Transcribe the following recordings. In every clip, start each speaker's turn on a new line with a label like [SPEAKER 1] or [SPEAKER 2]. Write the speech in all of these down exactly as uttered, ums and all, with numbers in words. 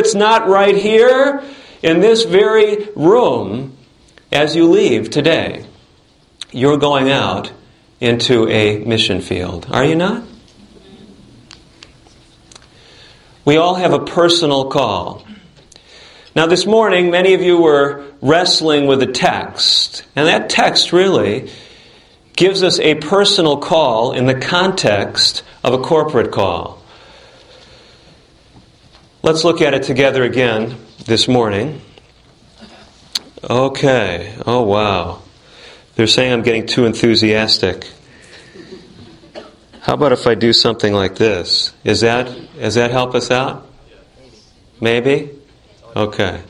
[SPEAKER 1] it's not right here in this very room, as you leave today, you're going out into a mission field. Are you not? We all have a personal call. Now this morning, many of you were wrestling with a text, and that text really gives us a personal call in the context of a corporate call. Let's look at it together again this morning. Okay. Oh, wow. They're saying I'm getting too enthusiastic. How about if I do something like this? Is that, does that help us out? Maybe? Okay.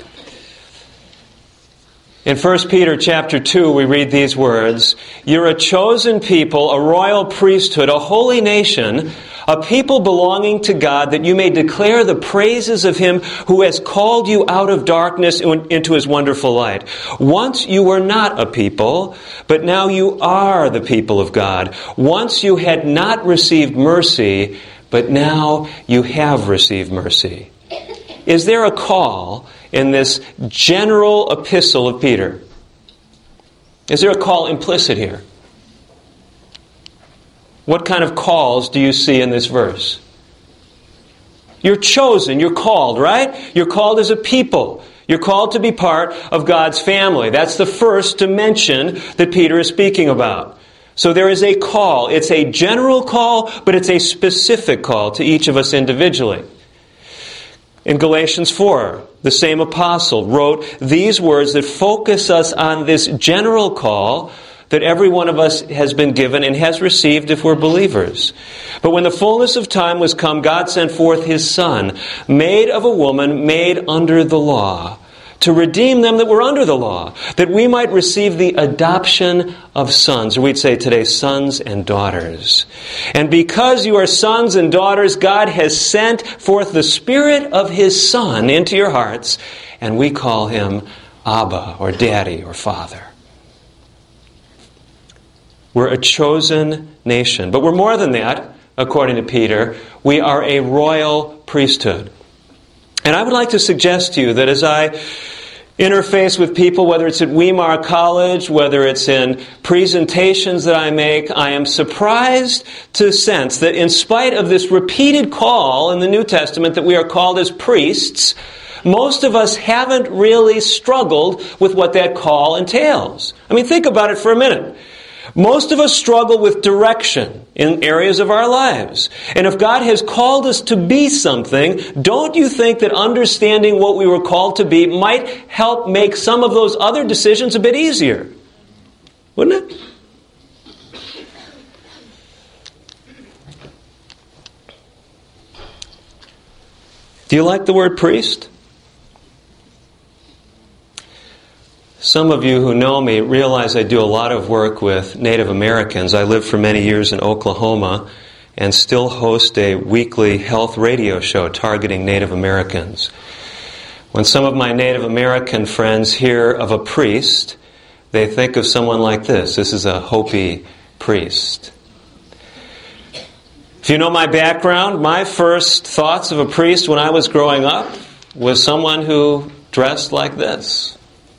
[SPEAKER 1] In First Peter chapter two, we read these words, "You're a chosen people, a royal priesthood, a holy nation, a people belonging to God, that you may declare the praises of Him who has called you out of darkness into His wonderful light. Once you were not a people, but now you are the people of God. Once you had not received mercy, but now you have received mercy." Is there a call in this general epistle of Peter? Is there a call implicit here? What kind of calls do you see in this verse? You're chosen, you're called, right? You're called as a people. You're called to be part of God's family. That's the first dimension that Peter is speaking about. So there is a call. It's a general call, but it's a specific call to each of us individually. In Galatians four, the same apostle wrote these words that focus us on this general call that every one of us has been given and has received if we're believers. "But when the fullness of time was come, God sent forth His Son, made of a woman, made under the law, to redeem them that were under the law, that we might receive the adoption of sons," or we'd say today, sons and daughters. "And because you are sons and daughters, God has sent forth the Spirit of His Son into your hearts, and we call Him Abba, or Daddy, or Father." We're a chosen nation. But we're more than that, according to Peter. We are a royal priesthood. And I would like to suggest to you that as I interface with people, whether it's at Weimar College, whether it's in presentations that I make, I am surprised to sense that in spite of this repeated call in the New Testament that we are called as priests, most of us haven't really struggled with what that call entails. I mean, think about it for a minute. Most of us struggle with direction in areas of our lives. And if God has called us to be something, don't you think that understanding what we were called to be might help make some of those other decisions a bit easier? Wouldn't it? Do you like the word priest? Some of you who know me realize I do a lot of work with Native Americans. I lived for many years in Oklahoma and still host a weekly health radio show targeting Native Americans. When some of my Native American friends hear of a priest, they think of someone like this. This is a Hopi priest. If you know my background, my first thoughts of a priest when I was growing up was someone who dressed like this.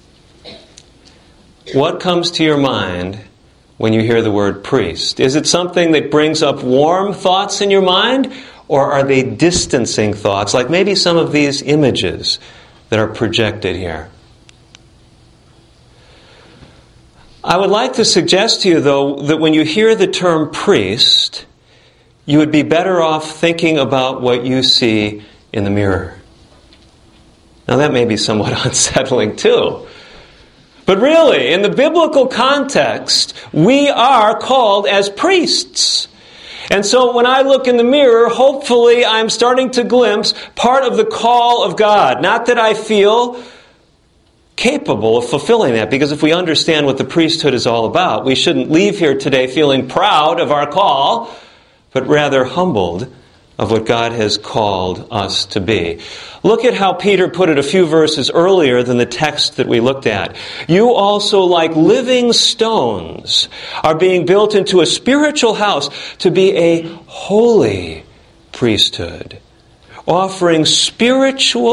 [SPEAKER 1] What comes to your mind when you hear the word priest? Is it something that brings up warm thoughts in your mind, or are they distancing thoughts, like maybe some of these images that are projected here? I would like to suggest to you, though, that when you hear the term priest, you would be better off thinking about what you see in the mirror. Now, that may be somewhat unsettling, too. But really, in the biblical context, we are called as priests. And so when I look in the mirror, hopefully I'm starting to glimpse part of the call of God. Not that I feel capable of fulfilling that, because if we understand what the priesthood is all about, we shouldn't leave here today feeling proud of our call, but rather humbled of what God has called us to be. Look at how Peter put it a few verses earlier than the text that we looked at. You also, like living stones, are being built into a spiritual house to be a holy priesthood, offering spiritual